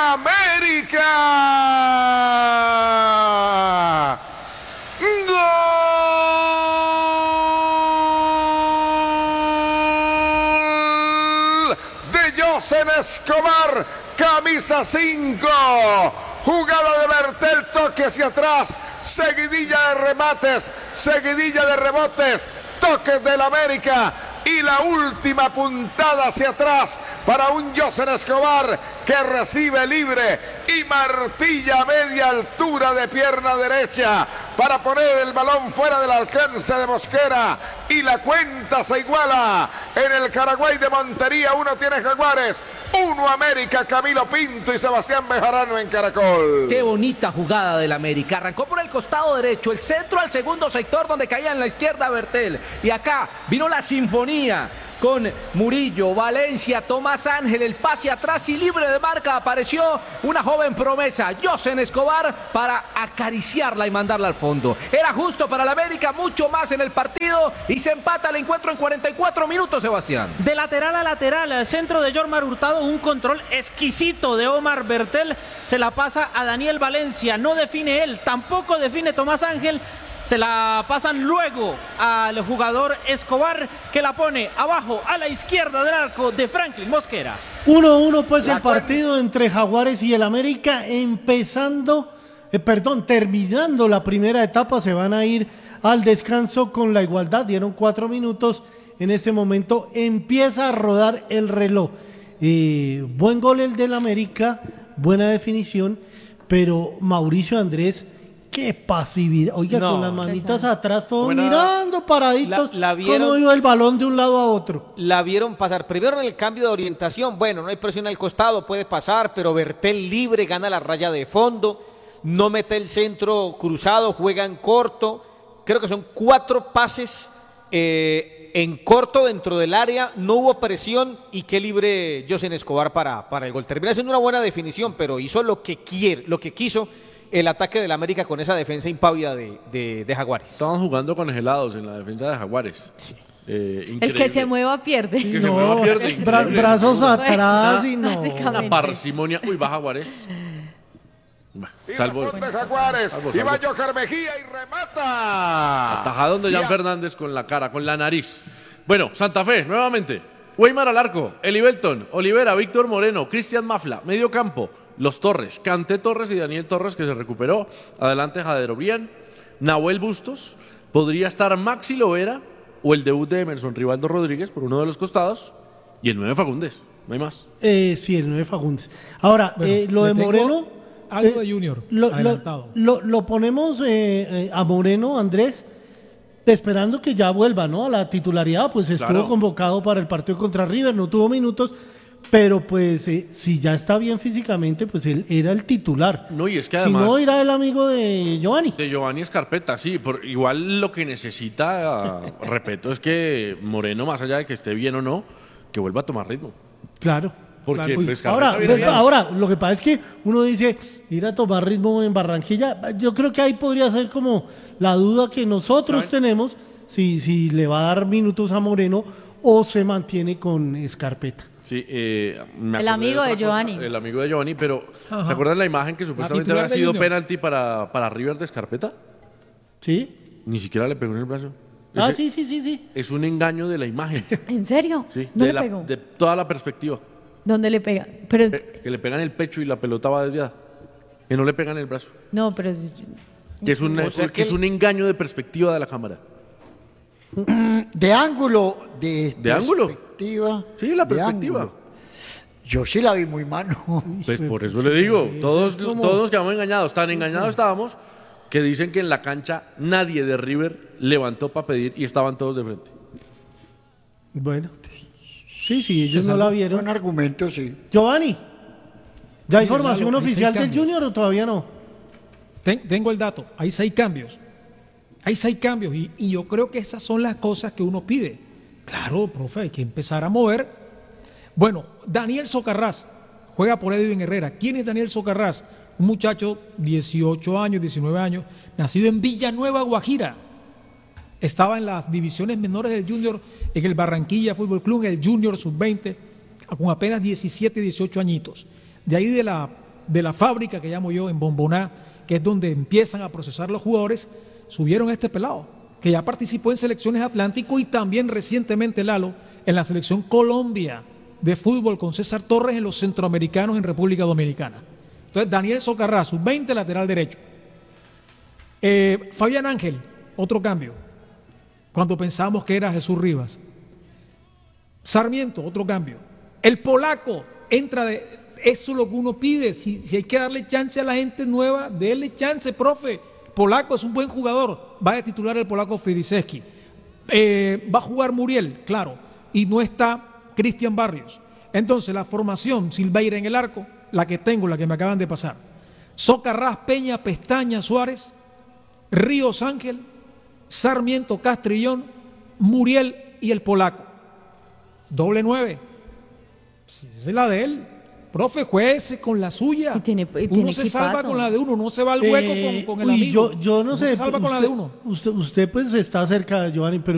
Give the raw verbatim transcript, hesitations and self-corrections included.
América. ¡Gol de Yosen Escobar! Camisa cinco. Jugada de Bertel, toque hacia atrás. Seguidilla de remates, seguidilla de rebotes. Toques del América. Y la última puntada hacia atrás para un Yosen Escobar que recibe libre y martilla a media altura de pierna derecha para poner el balón fuera del alcance de Mosquera. Y la cuenta se iguala en el Caraguay de Montería. Uno tiene Jaguares, uno América. Camilo Pinto y Sebastián Bejarano en Caracol. Qué bonita jugada del América. Arrancó por el costado derecho, el centro al segundo sector donde caía en la izquierda Bertel. Y acá vino la sinfonía con Murillo, Valencia, Tomás Ángel, el pase atrás y libre de marca apareció una joven promesa, Yosen Escobar, para acariciarla y mandarla al fondo. Era justo para el América, mucho más en el partido y se empata el encuentro en cuarenta y cuatro minutos, Sebastián. De lateral a lateral, al centro de Jormar Hurtado, un control exquisito de Omar Bertel, se la pasa a Daniel Valencia, no define él, tampoco define Tomás Ángel. Se la pasan luego al jugador Escobar, que la pone abajo a la izquierda del arco de Franklin Mosquera. uno a uno pues el partido entre Jaguares y el América, empezando, eh, perdón, terminando la primera etapa. Se van a ir al descanso con la igualdad, dieron cuatro minutos. En este momento empieza a rodar el reloj. Eh, buen gol el del América, buena definición, pero Mauricio Andrés, qué pasividad. Oiga, no, con las manitas atrás, todos buena, mirando paraditos, la, la vieron, cómo iba el balón de un lado a otro. La vieron pasar. Primero en el cambio de orientación, bueno, no hay presión al costado, puede pasar, pero Bertel libre, gana la raya de fondo, no mete el centro cruzado, juega en corto. Creo que son cuatro pases eh, en corto dentro del área, no hubo presión y qué libre Yosen Escobar para, para el gol. Termina siendo una buena definición, pero hizo lo que quiere, lo que quiso el ataque del América con esa defensa impávida de, de, de Jaguares. Estaban jugando congelados en la defensa de Jaguares. Sí. Eh, el que se mueva pierde. El que no, se mueva pierde. Bra brazos atrás y no. Una parsimonia. Uy, va Jaguares. Y salvo responde Jaguares. Salvo, salvo. Y va Joker Mejía y remata. Atajadón de Jan a... Fernández con la cara, con la nariz. Bueno, Santa Fe, nuevamente. Weimar al arco. Eli Belton, Olivera, Víctor Moreno, Cristian Mafla, medio campo. Los Torres, Canté Torres y Daniel Torres, que se recuperó. Adelante Jadero Brián, Nahuel Bustos. Podría estar Maxi Lovera o el debut de Emerson Rivaldo Rodríguez por uno de los costados. Y el nueve Fagundes, no hay más. Eh, sí, el nueve Fagundes. Ahora, bueno, eh, lo de Moreno... Algo eh, de Junior, lo, adelantado. Lo, lo, lo ponemos eh, eh, a Moreno, Andrés, esperando que ya vuelva, ¿no?, a la titularidad. Pues estuvo claro. convocado para el partido contra River, no tuvo minutos. Pero pues eh, si ya está bien físicamente, pues él era el titular. No, y es que además, si no, irá el amigo de Giovanni. De Giovanni Escarpeta, sí. Por, igual lo que necesita, repito, es que Moreno, más allá de que esté bien o no, que vuelva a tomar ritmo. Claro. Porque claro. Pues, ahora, pues, ahora, lo que pasa es que uno dice, ir a tomar ritmo en Barranquilla. Yo creo que ahí podría ser como la duda que nosotros ¿saben? tenemos, si, si le va a dar minutos a Moreno o se mantiene con Escarpeta. Sí, eh, me el amigo de, de Giovanni. Cosa, el amigo de Giovanni, pero Ajá. ¿se acuerdan la imagen que supuestamente había sido penalti para, para River de Escarpeta? Sí. Ni siquiera le pegó en el brazo. Ah, Ese, sí, sí, sí, sí. Es un engaño de la imagen. ¿En serio? Sí, ¿No de, le la, pegó? de toda la perspectiva. ¿Dónde le pega? Pero... Que le pega en el pecho y la pelota va desviada. Que no le pega en el brazo. No, pero... Es... Que es un, o sea, que que es un engaño de perspectiva de la cámara. De ángulo, de, ¿De ángulo? perspectiva. Sí, la perspectiva. Ángulo. Yo sí la vi muy mano. Pues por eso le digo, todos, como... todos nos quedamos engañados. Tan engañados estábamos que dicen que en la cancha nadie de River levantó para pedir y estaban todos de frente. Bueno. Sí, sí, ellos no la vieron. Un argumento, sí. Giovanni, ¿ya hay información oficial del Junior o todavía no? Ten, tengo el dato, hay seis cambios. Hay seis cambios y, y yo creo que esas son las cosas que uno pide. Claro, profe, hay que empezar a mover. Bueno, Daniel Socarrás juega por Edwin Herrera. ¿Quién es Daniel Socarrás? Un muchacho, dieciocho años, diecinueve años, nacido en Villanueva, Guajira. Estaba en las divisiones menores del Junior, en el Barranquilla Fútbol Club, en el Junior sub veinte, con apenas diecisiete, dieciocho añitos. De ahí de la de la fábrica que llamo yo en Bomboná, que es donde empiezan a procesar los jugadores, subieron a este pelado, que ya participó en selecciones Atlántico y también recientemente, Lalo, en la selección Colombia de fútbol con César Torres en los centroamericanos en República Dominicana. Entonces, Daniel Socarrá, sub veinte, lateral derecho. Eh, Fabián Ángel, otro cambio, cuando pensamos que era Jesús Rivas. Sarmiento, otro cambio. El polaco entra de... Eso es lo que uno pide. Si, si hay que darle chance a la gente nueva, déle chance, profe. Polaco es un buen jugador. Va a titular el polaco Firiseski. Eh, va a jugar Muriel, claro. Y no está Cristian Barrios. Entonces, la formación Silveira en el arco, la que tengo, la que me acaban de pasar. Socarrás, Peña, Pestaña, Suárez, Ríos Ángel, Sarmiento, Castrillón, Muriel y el polaco. Doble nueve. Esa es la de él. Profe, jueguese con la suya. Y tiene, y uno tiene se equipazo. salva con la de uno, no se va al hueco Eh, con, con el uy, amigo. Yo, yo no Uno sé, se salva con usted, la de uno. Usted, usted pues está cerca, Giovanni, pero